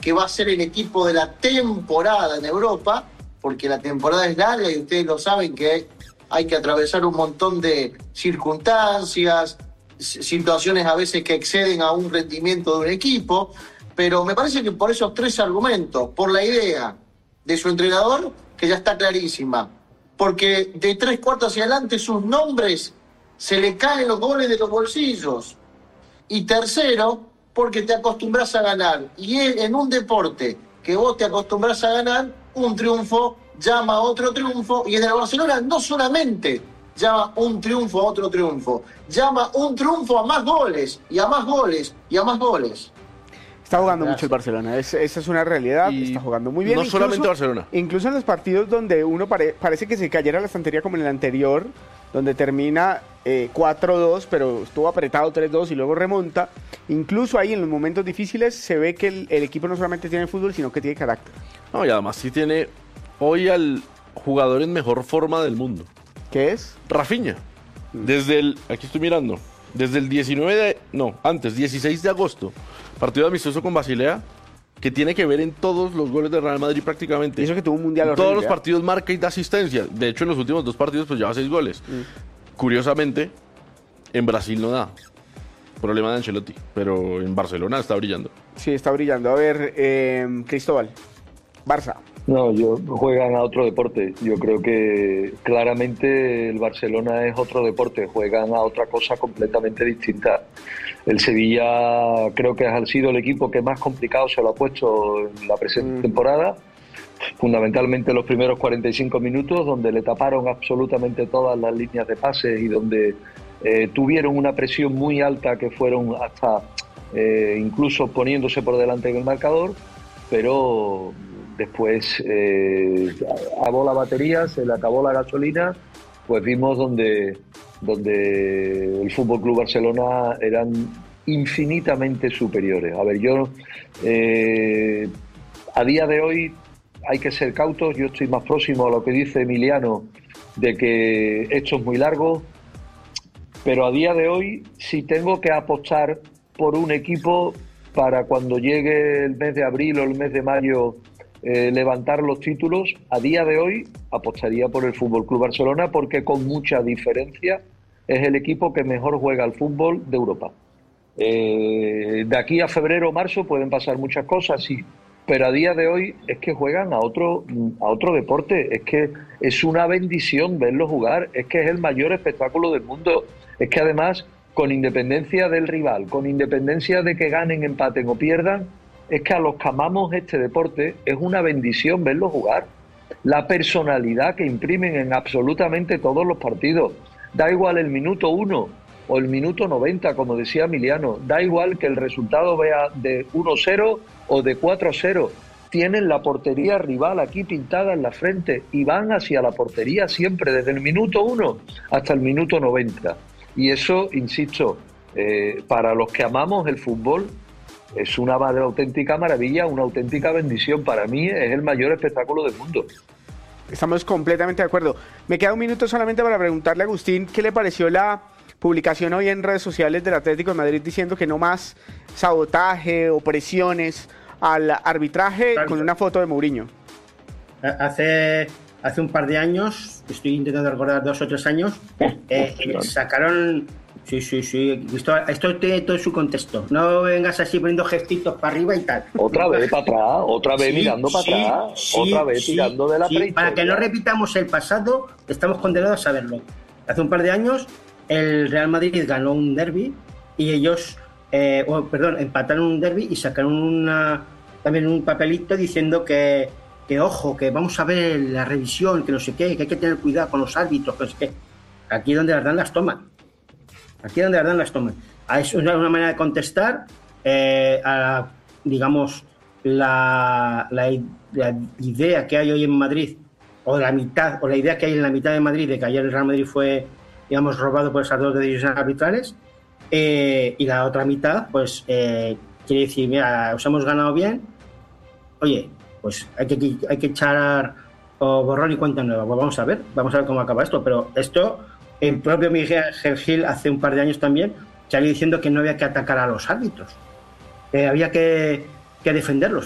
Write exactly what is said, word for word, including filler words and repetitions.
que va a ser el equipo de la temporada en Europa, porque la temporada es larga y ustedes lo saben que hay que atravesar un montón de circunstancias, situaciones a veces que exceden a un rendimiento de un equipo, pero me parece que por esos tres argumentos, por la idea de su entrenador, que ya está clarísima, porque de tres cuartos hacia adelante sus nombres se le caen los goles de los bolsillos, y tercero, porque te acostumbras a ganar, y en un deporte que vos te acostumbras a ganar, un triunfo llama a otro triunfo, y en el Barcelona no solamente llama un triunfo a otro triunfo, llama un triunfo a más goles, y a más goles, y a más goles. Está jugando Gracias. mucho el Barcelona, es, esa es una realidad, Y está jugando muy bien. no incluso, solamente Barcelona. Incluso en los partidos donde uno pare, parece que se cayera la estantería como en el anterior, donde termina eh, cuatro dos, pero estuvo apretado tres dos y luego remonta, incluso ahí en los momentos difíciles se ve que el, el equipo no solamente tiene fútbol, sino que tiene carácter. No, y además sí tiene hoy al jugador en mejor forma del mundo. ¿Qué es? Rafinha. Desde el, aquí estoy mirando, desde el diecinueve de, no, antes, dieciséis de agosto, partido amistoso con Basilea, que tiene que ver en todos los goles de Real Madrid prácticamente. Y eso que tuvo un mundial en todos horrible, los ¿eh? partidos marca y da asistencia. De hecho, en los últimos dos partidos pues lleva seis goles. Mm. Curiosamente, en Brasil no da. Problema de Ancelotti, pero en Barcelona está brillando. Sí, está brillando. A ver, eh, Cristóbal, Barça. No, yo juegan a otro deporte. Yo creo que claramente el Barcelona es otro deporte. Juegan a otra cosa completamente distinta. El Sevilla creo que ha sido el equipo que más complicado se lo ha puesto en la presente mm. temporada. Fundamentalmente los primeros cuarenta y cinco minutos, donde le taparon absolutamente todas las líneas de pases y donde eh, tuvieron una presión muy alta que fueron hasta eh, incluso poniéndose por delante en el marcador, pero después eh, acabó la batería, se le acabó la gasolina, pues vimos donde, donde el F C Barcelona eran infinitamente superiores. A ver, yo eh, a día de hoy hay que ser cautos. Yo estoy más próximo a lo que dice Emiliano, de que esto es muy largo, pero a día de hoy, si tengo que apostar por un equipo para cuando llegue el mes de abril o el mes de mayo eh, levantar los títulos, a día de hoy apostaría por el F C Barcelona, porque con mucha diferencia es el equipo que mejor juega al fútbol de Europa. Eh, de aquí a febrero o marzo pueden pasar muchas cosas, sí, pero a día de hoy es que juegan a otro, a otro deporte. Es que es una bendición verlos jugar, es que es el mayor espectáculo del mundo. Es que además, con independencia del rival, con independencia de que ganen, empaten o pierdan, es que a los que amamos este deporte es una bendición verlos jugar. La personalidad que imprimen en absolutamente todos los partidos. Da igual el minuto uno o el minuto noventa, como decía Emiliano, da igual que el resultado vea de uno cero o de cuatro cero, tienen la portería rival aquí pintada en la frente y van hacia la portería siempre, desde el minuto uno hasta el minuto noventa. Y eso, insisto, eh, para los que amamos el fútbol, es una auténtica maravilla, una auténtica bendición. Para mí es el mayor espectáculo del mundo. Estamos completamente de acuerdo. Me queda un minuto solamente para preguntarle a Agustín qué le pareció la publicación hoy en redes sociales del Atlético de Madrid diciendo que no más sabotaje o presiones al arbitraje, claro, con una foto de Mourinho. Hace, hace un par de años, estoy intentando recordar dos o tres años, eh, sacaron... Sí, sí, sí, esto, esto tiene todo su contexto. No vengas así poniendo gestitos para arriba y tal. Otra vez para atrás, otra vez sí, mirando para sí, atrás, sí, otra vez sí, tirando de la sí. Para que no repitamos el pasado, estamos condenados a saberlo. Hace un par de años, el Real Madrid ganó un derbi y ellos, eh, oh, perdón, empataron un derbi y sacaron una, también un papelito diciendo que, que, ojo, que vamos a ver la revisión, que no sé qué, que hay que tener cuidado con los árbitros, que no sé qué. Aquí donde las dan las toman. Aquí donde las dan las toman. Es una, una manera de contestar eh, a, digamos, la, la, la idea que hay hoy en Madrid, o la mitad, o la idea que hay en la mitad de Madrid de que ayer el Real Madrid fue, digamos, robado por esas dos decisiones arbitrales, eh, y la otra mitad, pues, eh, quiere decir, mira, os hemos ganado bien, oye, pues hay que, hay que echar o borrón y cuenta nueva. Pues vamos a ver, vamos a ver cómo acaba esto, pero esto... El propio Miguel Gil hace un par de años también salió diciendo que no había que atacar a los árbitros, eh, había que, que defenderlos.